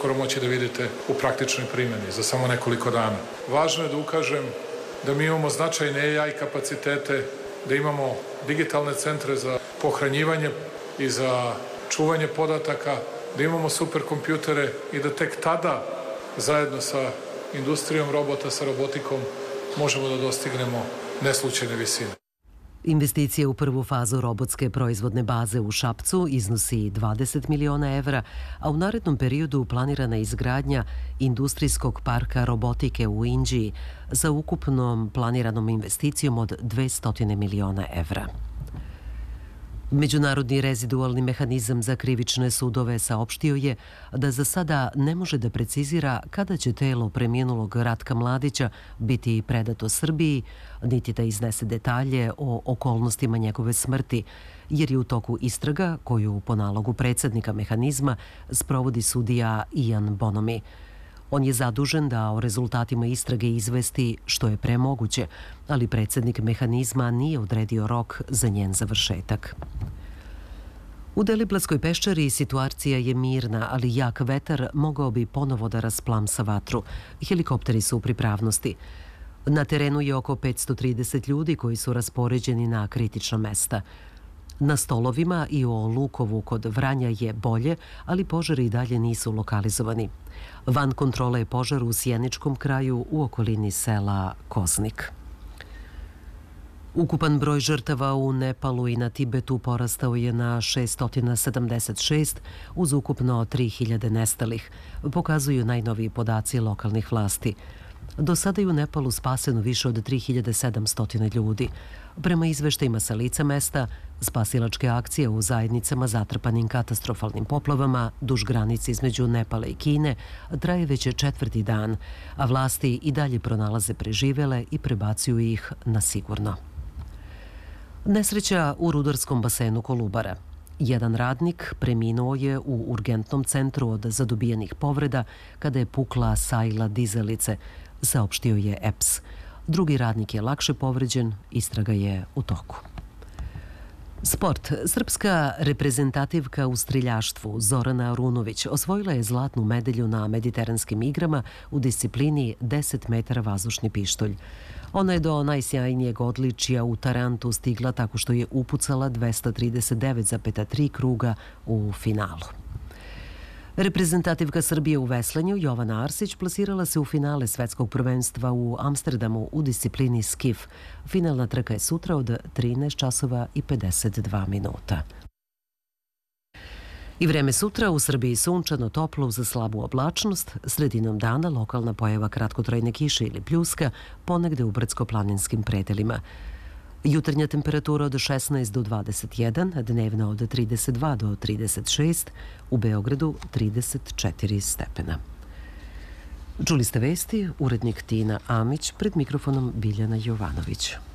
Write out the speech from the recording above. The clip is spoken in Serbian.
uskoro moći da vidite u praktičnoj primjeni za samo nekoliko dana. Važno je da ukažem da mi imamo značajne AI kapacitete, da imamo digitalne centre za pohranjivanje i za čuvanje podataka, da imamo superkompjutere i da tek tada zajedno sa industrijom robota, sa robotikom možemo da dostignemo neslučajne visine. Investicija u prvu fazu robotske proizvodne baze u Šapcu iznosi 20 miliona evra, a u narednom periodu planirana izgradnja industrijskog parka robotike u Inđiji sa ukupnom planiranom investicijom od 200 miliona evra. Međunarodni rezidualni mehanizam za krivične sudove saopštio je da za sada ne može da precizira kada će telo preminulog Ratka Mladića biti predato Srbiji, niti da iznese detalje o okolnostima njegove smrti, jer je u toku istraga koju po nalogu predsjednika mehanizma sprovodi sudija Ian Bonomi. On je zadužen da o rezultatima istrage izvesti što je pre moguće, ali predsjednik mehanizma nije odredio rok za njen završetak. U Deliblatskoj peščari situacija je mirna, ali jak vetar mogao bi ponovo da rasplamsa vatru. Helikopteri su u pripravnosti. Na terenu je oko 530 ljudi koji su raspoređeni na kritična mesta. Na Stolovima i o Lukovu kod Vranja je bolje, ali požari i dalje nisu lokalizovani. Van kontrole je požar u Sjeničkom kraju u okolini sela Koznik. Ukupan broj žrtava u Nepalu i na Tibetu porastao je na 676 uz ukupno 3000 nestalih, pokazuju najnoviji podaci lokalnih vlasti. Do sada je u Nepalu spaseno više od 3700 ljudi. Prema izveštajima sa lica mesta, spasilačke akcije u zajednicama zatrpanim katastrofalnim poplavama duž granice između Nepala i Kine traje već 4. dan, a vlasti i dalje pronalaze preživele i prebacuju ih na sigurno. Nesreća u rudarskom basenu Kolubara. Jedan radnik preminuo je u urgentnom centru od zadobijenih povreda kada je pukla sajla dizelice, saopštio je EPS. Drugi radnik je lakše povređen, istraga je u toku. Sport. Srpska reprezentativka u streljaštvu Zorana Arunović osvojila je zlatnu medalju na Mediteranskim igrama u disciplini 10 metara vazdušni pištolj. Ona je do najsjajnijeg odličja u Tarantu stigla tako što je upucala 239,3 kruga u finalu. Reprezentativka Srbije u veslanju Jovana Arsić plasirala se u finale svetskog prvenstva u Amsterdamu u disciplini skif. Finalna trka je sutra od 13 časova i 52 minuta. I vreme sutra u Srbiji sunčano, toplo uz slabu oblačnost, sredinom dana lokalna pojava kratkotrajne kiše ili pljuska, ponegde u brdsko-planinskim predelima. Jutarnja temperatura od 16 do 21, dnevna od 32 do 36, u Beogradu 34 stepena. Čuli ste vesti, urednik Tina Amić, pred mikrofonom Biljana Jovanović.